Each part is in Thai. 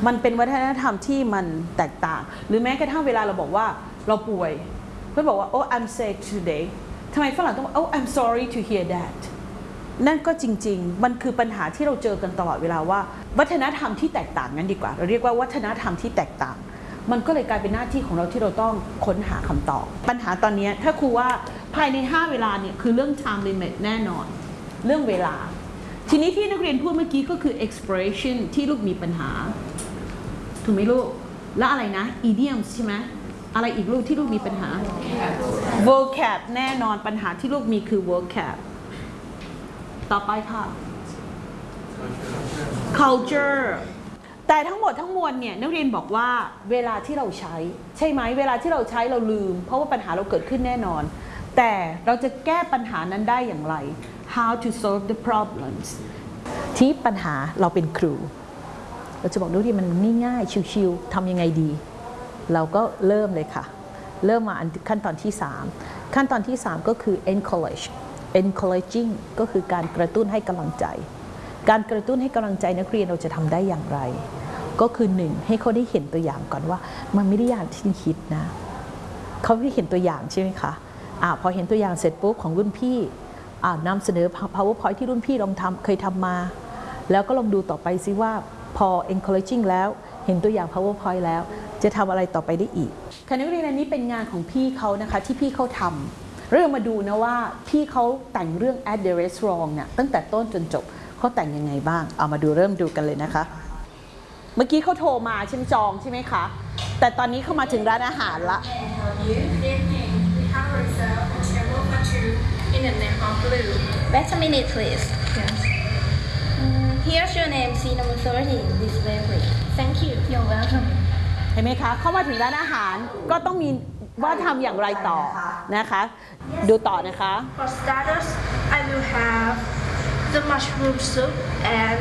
มันเป็นวัฒนธรรมที่มันแตกต่างหรือแม้กระทั่งเวลาเราบอกว่าเราป่วยเพื่อนบอกว่า oh I'm sick today ทำไมฝรั่งต้อง oh I'm sorry to hear that นั่นก็จริงๆมันคือปัญหาที่เราเจอกันตลอดเวลาว่าวัฒนธรรมที่แตกต่างนั้นดีกว่าเราเรียกว่าวัฒนธรรมที่แตกต่างมันก็เลยกลายเป็นหน้าที่ของเราที่เราต้องค้นหาคำตอบปัญหาตอนนี้ถ้าครูว่าภายใน5เวลาเนี่ยคือเรื่อง time limit แน่นอนเรื่องเวลาทีนี้ที่นักเรียนพูดเมื่อกี้ก็คือ expression ที่ลูกมีปัญหาถูกไหมลูกแล้วอะไรนะ idioms ใช่ไหมอะไรอีกลูกที่ลูกมีปัญหา vocab แน่นอนปัญหาที่ลูกมีคือ vocab ต่อไปค่ะ culture แต่ทั้งหมดทั้งมวลเนี่ยนักเรียนบอกว่าเวลาที่เราใช้ใช่ไหมเวลาที่เราใช้เราลืมเพราะว่าปัญหาเราเกิดขึ้นแน่นอนแต่เราจะแก้ปัญหานั้นได้อย่างไร how to solve the problems ที่ปัญหาเราเป็นครูเราจะบอกดูดิมันง่ายๆชิวๆทำยังไงดีเราก็เริ่มเลยค่ะเริ่มมาขั้นตอนที่3ขั้นตอนที่3ก็คือ encouraging ก็คือการกระตุ้นให้กำลังใจการกระตุ้นให้กำลังใจนักเรียนเราจะทำได้อย่างไรก็คือ1ให้เขาได้เห็นตัวอย่างก่อนว่ามันไม่ได้อย่างที่คิดนะเขาได้เห็นตัวอย่างใช่ไหมคะพอเห็นตัวอย่างเสร็จปุ๊บของรุ่นพี่นำเสนอ PowerPoint ที่รุ่นพี่ลองเคยทำมาแล้วก็ลองดูต่อไปซิว่าพอ encouraging แล้วเห็นตัวอย่าง PowerPoint แล้วจะทำอะไรต่อไปได้อีกคณะนักเรียนอันนี้เป็นงานของพี่เขานะคะที่พี่เขาทำเรื่องมาดูนะว่าพี่เขาแต่งเรื่อง at the restaurant เนี่ยตั้งแต่ต้นจนจบเขาแต่งยังไงบ้างเอามาดูเริ่มดูกันเลยนะคะเมื่อกี้เขาโทรมาชิมจองใช่ไหมคะแต่ตอนนี้เขามาถึงร้านอาหารละ Wait a minute, please. Yes. Here's your name, seat number 30. This way, please. Thank you. You're welcome. เห็นไหมคะเข้ามาถึงร้านอาหารก็ต้องมีว่าทำอย่างไรต่อนะคะดูต่อนะคะ For starters, I will have the mushroom soup and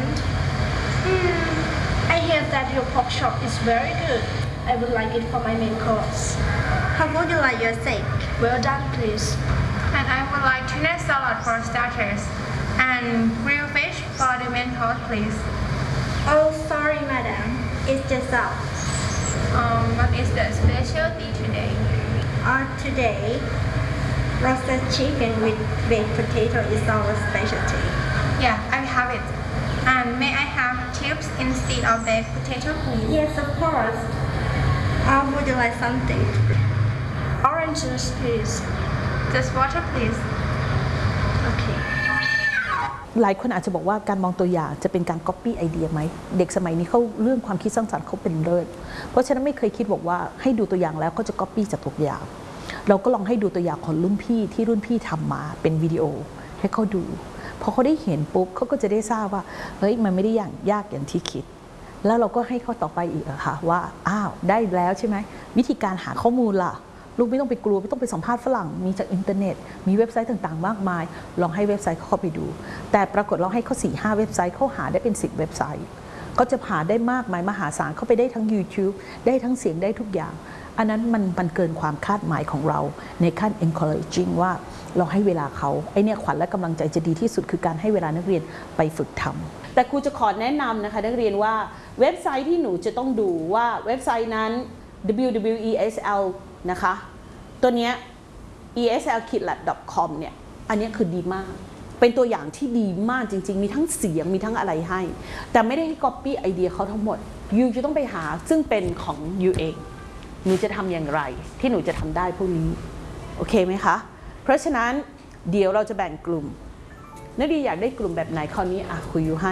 I hear that your pork chop is very good. I would like it for my main course. How would you like your steak? Well done, please. And I would like tuna salad for starters and grilled fish for the main course, please. Oh, sorry, madam. It's just up. What is the specialty today? Today, roasted chicken with baked potato is our specialty. Yeah, I have it. And may I have chips instead of baked potato, please? Yes, of course. Would you like something? Orange juice, please. Just water, please. Okay. หลายคนอาจจะบอกว่าการมองตัวอย่างจะเป็นการ copy ไอเดียไหมเด็กสมัยนี้เขาเรื่องความคิดสร้างสรรค์เขาเป็นเลิศเพราะฉะนั้นไม่เคยคิดบอกว่าให้ดูตัวอย่างแล้วก็จะ copy จากตัวอย่างเราก็ลองให้ดูตัวอย่างของรุ่นพี่ที่รุ่นพี่ทำมาเป็นวิดีโอให้เขาดูพอเขาได้เห็นปุ๊บเขาก็จะได้ทราบว่าเฮ้ยมันไม่ได้อย่างยากอย่างที่คิดแล้วเราก็ให้เขาต่อไปอีกค่ะว่าอ้าวได้แล้วใช่ไหมวิธีการหาข้อมูลล่ะลูกไม่ต้องไปกลัวไม่ต้องไปสัมภาษณ์ฝรั่งมีจากอินเทอร์เน็ตมีเว็บไซต์ต่างๆมากมายลองให้เว็บไซต์เข้าไปดูแต่ปรากฏเราให้เขา4-5 เว็บไซต์เขาหาได้เป็น10 เว็บไซต์ก็จะหาได้มากมายมหาศาลเข้าไปได้ทั้ง YouTube ได้ทั้งเสียงได้ทุกอย่างอันนั้นมันเกินความคาดหมายของเราในขั้น encouraging ว่าเราให้เวลาเขาไอเนี่ยขวัญและกำลังใจจะดีที่สุดคือการให้เวลานักเรียนไปฝึกทำแต่ครูจะขอแนะนำนะคะนักเรียนว่าเว็บไซต์ที่หนูจะต้องดูว่าเว็บไซต์นั้น www.esl นะคะตัวเนี้ย esl-lab.com เนี่ยอันนี้คือดีมากเป็นตัวอย่างที่ดีมากจริงๆมีทั้งเสียงมีทั้งอะไรให้แต่ไม่ได้ให้ copy ไอเดียเขาทั้งหมดยูจะต้องไปหาซึ่งเป็นของยูเองหนูจะทำอย่างไรที่หนูจะทำได้พวกนี้โอเคไหมคะเพราะฉะนั้นเดี๋ยวเราจะแบ่งกลุ่มนักเรียนอยากได้กลุ่มแบบไหนคราวนี้ครูยูให้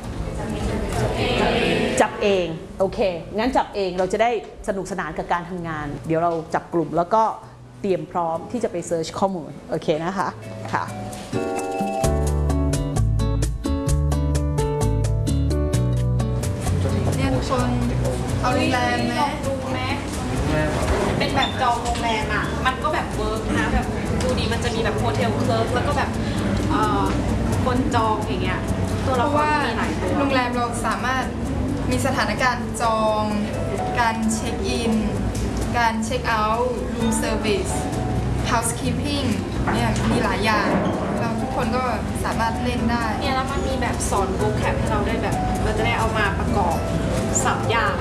จับเองโอเคงั้นจับเองเราจะได้สนุกสนานกับการทำงานเดี๋ยวเราจับกลุ่มแล้วก็เตรียมพร้อมที่จะไปเซิร์ชข้อมูลโอเคนะคะค่ะเนี่ยทุกคนเอาโรงแรมไหมดูไหมเป็นแบบจองโรงแรมอ่ะมันก็แบบเวิร์กนะแบบดูดีมันจะมีแบบโฮเทลเคิร์ฟแล้วก็แบบคนจองอย่างเงี้ยตัวละครมีหลายตัวโรงแรมเราสามารถมีสถานการณ์จองการเช็คอินการเช็คเอาท์รูมเซอร์วิส housekeeping เนี่ยมีหลายอย่างเราทุกคนก็สามารถเล่นได้เนี่ยแล้วมันมีแบบสอนvocabให้เราได้แบบเราจะได้เอามาประกอบศัพท์ยาก